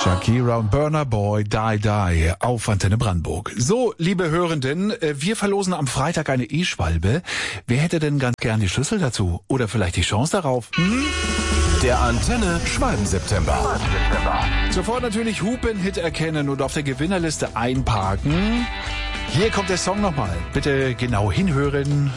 Shakira und Burna Boy, Die Die auf Antenne Brandenburg. So, liebe Hörenden, wir verlosen am Freitag eine E-Schwalbe. Wer hätte denn ganz gern die Schlüssel dazu? Oder vielleicht die Chance darauf? Der Antenne Schwalben-September. Sofort natürlich Hupen-Hit erkennen und auf der Gewinnerliste einparken. Hier kommt der Song nochmal. Bitte genau hinhören.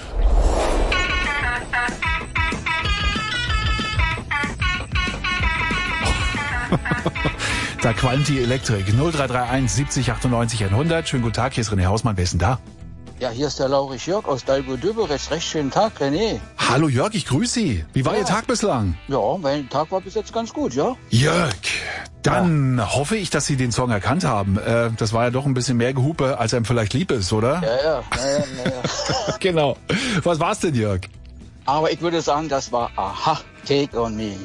Da qualmt die Elektrik. 0331 70 98 100. Schönen guten Tag, hier ist René Hausmann. Wer ist denn da? Ja, hier ist der Laurich Jörg aus Dalbo-Döberitz. Recht schönen Tag, René. Hallo Jörg, ich grüße Sie. Wie war Ihr Tag bislang? Ja, mein Tag war bis jetzt ganz gut, ja. Jörg, dann hoffe ich, dass Sie den Song erkannt haben. Das war ja doch ein bisschen mehr Gehupe, als einem vielleicht lieb ist, oder? Ja. Genau. Was war's denn, Jörg? Aber ich würde sagen, das war Aha, Take on Me.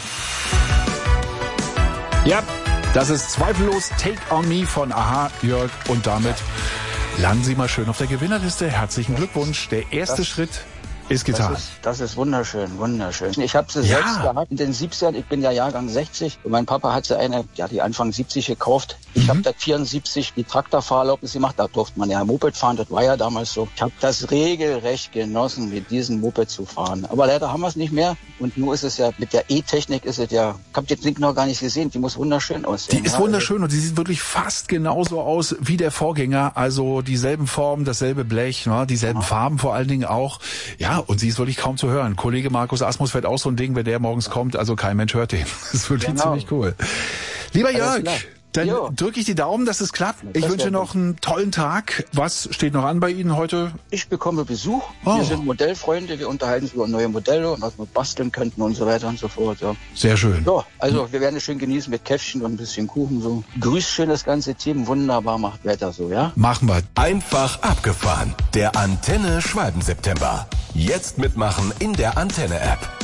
Ja, das ist zweifellos Take on Me von Aha, Jörg. Und damit landen Sie mal schön auf der Gewinnerliste. Herzlichen Glückwunsch. Der erste Schritt ist getan. Das ist wunderschön, wunderschön. Ich habe sie selbst gehabt in den 70ern. Ich bin ja Jahrgang 60. Und mein Papa hat sie die Anfang 70 gekauft. Ich habe da 74 die Traktorfahrerlaubnis gemacht. Da durfte man ja Moped fahren. Das war ja damals so. Ich habe das regelrecht genossen, mit diesem Moped zu fahren. Aber leider haben wir es nicht mehr. Und nur ist es ja, mit der E-Technik ist es ja, ich habe den Link noch gar nicht gesehen. Die muss wunderschön aussehen. Die ist wunderschön und die sieht wirklich fast genauso aus wie der Vorgänger. Also dieselben Formen, dasselbe Blech, dieselben Farben vor allen Dingen auch. Ja, und sie ist wirklich kaum zu hören. Kollege Markus Asmus fährt auch so ein Ding, wenn der morgens kommt. Also kein Mensch hört den. Das ist wirklich ziemlich cool. Lieber Jörg, dann drücke ich die Daumen, dass es klappt. Ich wünsche noch einen tollen Tag. Was steht noch an bei Ihnen heute? Ich bekomme Besuch. Wir sind Modellfreunde. Wir unterhalten uns über neue Modelle und was wir basteln könnten und so weiter und so fort. Ja. Sehr schön. Ja, also wir werden es schön genießen mit Käffchen und ein bisschen Kuchen. So. Grüß schön das ganze Team. Wunderbar macht Wetter so, ja? Machen wir. Einfach abgefahren. Der Antenne Schwalben-September. Jetzt mitmachen in der Antenne-App.